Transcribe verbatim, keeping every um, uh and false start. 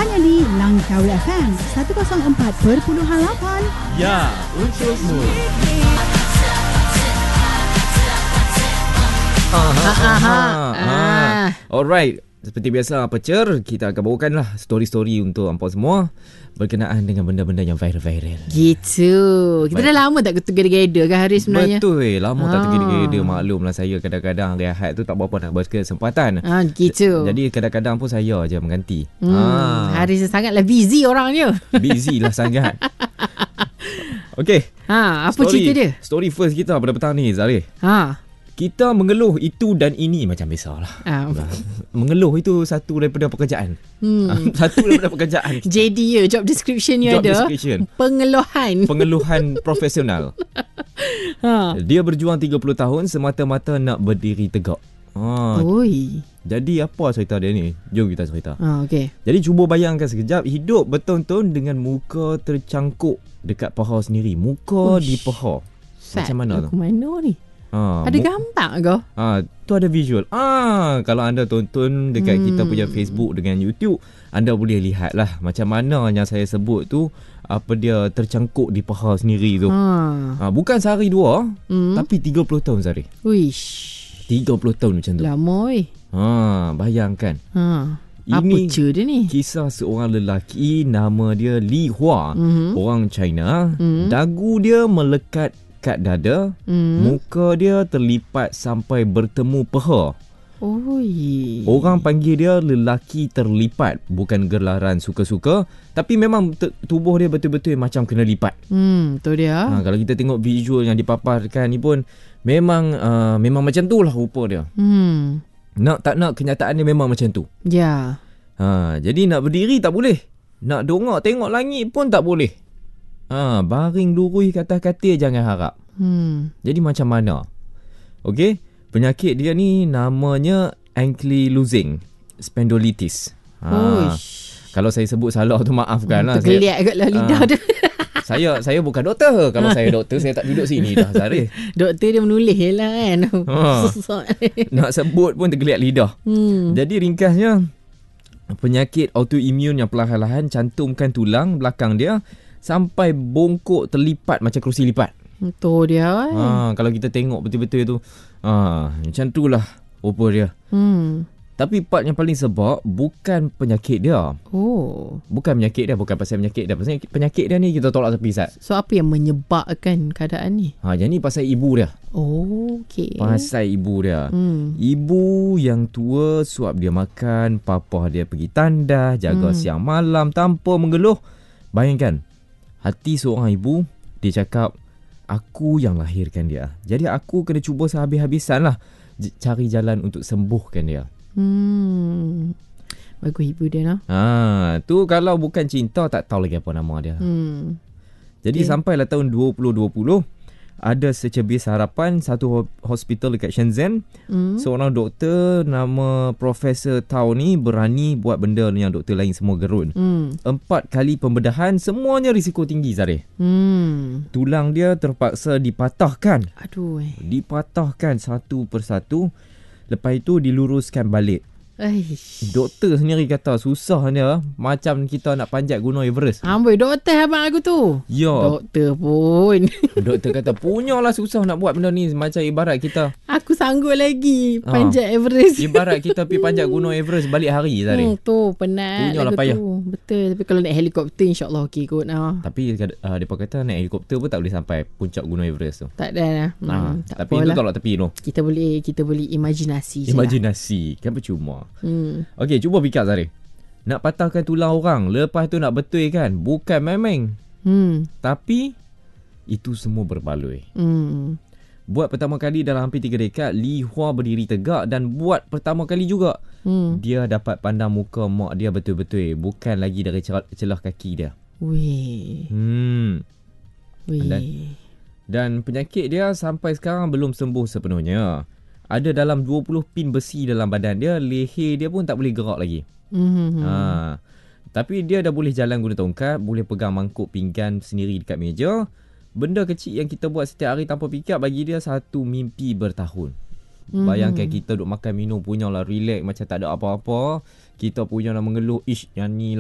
hanya di Langkawi F M seratus empat perpuluhan lapan. Ya, untukmu. Aha, aha, aha. Alright, seperti biasa Pecer, kita akan bawakanlah story-story untuk ampau semua berkenaan dengan benda-benda yang viral-viral. Gitu. Kita Baik. dah lama tak together-together kan hari sebenarnya. Betul, lama ha. tak together-together. Maklumlah saya kadang-kadang hari Ahad tu tak berapa nak berkesempatan. Ha, gitu. Jadi kadang-kadang pun saya je mengganti. Hmm, ha. Hari sangatlah busy orangnya. Busy lah sangat. Okey. Ha, apa story, cerita dia? Story first kita pada petang ni, Zarif. Ha. Kita mengeluh itu dan ini macam biasalah. Ah. Mengeluh itu satu daripada pekerjaan. Hmm. Satu daripada pekerjaan. J D ya, job description-nya job ada. Description. Pengeluhan. Pengeluhan profesional. Ha. Dia berjuang tiga puluh tahun semata-mata nak berdiri tegak. Ha. Oi. Jadi apa cerita dia ni? Jom kita cerita. Ha, okey. Jadi cuba bayangkan sekejap hidup bertahun-tahun dengan muka tercangkuk dekat paha sendiri. Muka Uish. di paha. Macam mana tu? Mana ni? Ha, ada mu- gambar ke? Ah, tu ada visual. Ah, kalau anda tonton dekat hmm. kita punya Facebook dengan YouTube, anda boleh lihat lah macam mana yang saya sebut tu, apa dia tercangkuk di paha sendiri tu. Ha. Ah, bukan sehari dua, hmm. tapi tiga puluh tahun Zari. Wish. tiga puluh tahun macam tu. Lama oi. Ha, bayangkan. Ha. Ini apa cerita dia ni? Kisah seorang lelaki nama dia Li Hua, hmm. orang China. Hmm. Dagu dia melekat kat dada, hmm. muka dia terlipat sampai bertemu peha. Oi. Orang panggil dia lelaki terlipat, bukan gelaran suka-suka, tapi memang t- tubuh dia betul-betul macam kena lipat. Hmm, tu dia. Ha, kalau kita tengok visual yang dipaparkan ni pun memang uh, memang macam tu lah rupa dia. Hmm. Nak tak nak kenyataan dia memang macam tu. Ya. Ha, jadi nak berdiri tak boleh. Nak dongak tengok langit pun tak boleh. Ha, baring lurus ke atas katil jangan harap. Hmm. Jadi macam mana? Okey, penyakit dia ni namanya ankylosing spondylitis. Ha. Kalau saya sebut salah tu maafkanlah. Tergeliat kat lidah ha, tu. Saya saya bukan doktor. Kalau saya doktor saya tak duduk sini dah Zarif. Doktor dia menulis je lah kan. Ha. Nak sebut pun tergeliat lidah. Hmm. Jadi ringkasnya, penyakit autoimun yang perlahan-lahan cantumkan tulang belakang dia sampai bongkok terlipat macam kerusi lipat. Itu dia kan. Ha, kalau kita tengok betul-betul tu, ha, macam tu lah rupa dia. Hmm. Tapi part yang paling sebab bukan penyakit dia. Oh. Bukan penyakit dia, bukan pasal penyakit dia. Pasal penyakit dia ni kita tolak tepi Zat. So apa yang menyebabkan keadaan ni? Ha, yang ni pasal ibu dia. Oh, okey. Pasal ibu dia. Hmm. Ibu yang tua suap dia makan, papa dia pergi tandas, jaga hmm. siang malam tanpa mengeluh. Bayangkan, hati seorang ibu, dia cakap, aku yang lahirkan dia. Jadi aku kena cuba sehabis-habisan lah cari jalan untuk sembuhkan dia. Hmm. Bagus ibu dia lah. Ha, tu kalau bukan cinta tak tahu lagi apa nama dia. Hmm. Jadi okay. sampailah tahun dua ribu dua puluh ada secebis harapan satu hospital dekat Shenzhen. Hmm. Seorang doktor nama Profesor Tao ni berani buat benda yang doktor lain semua gerun. Hmm. Empat kali pembedahan, semuanya risiko tinggi Zarif. Hmm. Tulang dia terpaksa dipatahkan. Aduh. Eh. Dipatahkan satu persatu. Lepas itu diluruskan balik. Eish. Doktor sendiri kata susah dia macam kita nak panjat gunung Everest. Amboi, doktor abang aku tu. Ya. Doktor pun. Doktor kata punyalah susah nak buat benda ni, macam ibarat kita. Aku sanggup lagi panjat ha. Everest. Ibarat kita pergi panjat gunung Everest balik hari tadi. Hmm, tu penat. Punyalah payah. Tu. Betul, tapi kalau naik helikopter insya-Allah okey kot. Ha. Tapi uh, depa kata naik helikopter pun tak boleh sampai puncak gunung Everest tu. Tak ada lah. Hmm, ha. tak tapi itu tolak tepi tu. Kita boleh kita boleh imajinasi je. Imajinasi kan percuma. Hmm. Okey, cuba fikir Zarif. Nak patahkan tulang orang, lepas tu nak betulkan, bukan main-main. Hmm. Tapi itu semua berbaloi. Hmm. Buat pertama kali dalam hampir tiga dekad, Li Hua berdiri tegak dan buat pertama kali juga hmm. dia dapat pandang muka mak dia betul-betul, bukan lagi dari celah kaki dia. Weh. Hmm. Weh. Dan, dan penyakit dia sampai sekarang belum sembuh sepenuhnya. Ada dalam dua puluh pin besi dalam badan dia, leher dia pun tak boleh gerak lagi. Mm-hmm. Ha. Tapi dia dah boleh jalan guna tongkat, boleh pegang mangkuk pinggan sendiri dekat meja. Benda kecil yang kita buat setiap hari tanpa fikir bagi dia satu mimpi bertahun. Mm-hmm. Bayangkan kita duk makan minum punyalah relax macam tak ada apa-apa. Kita punyalah mengeluh, ish yang ni